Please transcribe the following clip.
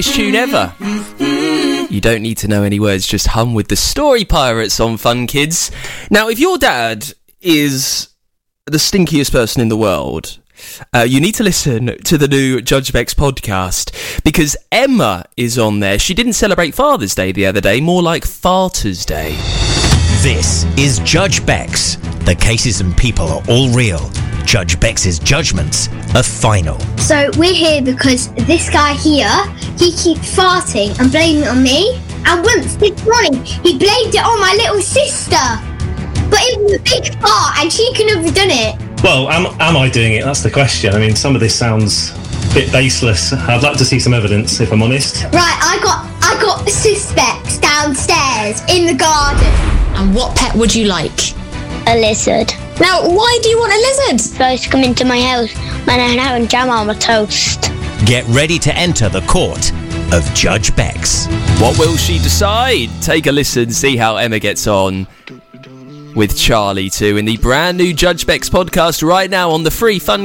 greatest tune ever. You don't need to know any words, just hum with the Story Pirates on Fun Kids. Now, if your dad is the stinkiest person in the world, you need to listen to the new Judge Beck's podcast, because Emma is on there. She didn't celebrate Father's Day the other day, more like Farter's Day. This is Judge Beck's. The cases and people are all real. Judge Beck's judgments are final. So we're here because this guy here, he keeps farting and blaming it on me. And once this morning, he blamed it on my little sister. But it was a big fart and she couldn't have done it. Well, am I doing it? That's the question. I mean, some of this sounds a bit baseless. I'd like to see some evidence, if I'm honest. Right, I got suspects downstairs in the garden. And what pet would you like? A lizard. Now, why do you want a lizard? It's supposed to come into my house when I'm having jam on my toast. Get ready to enter the court of Judge Beck's. What will she decide? Take a listen, see how Emma gets on with Charlie too in the brand new Judge Beck's podcast right now on the free Fun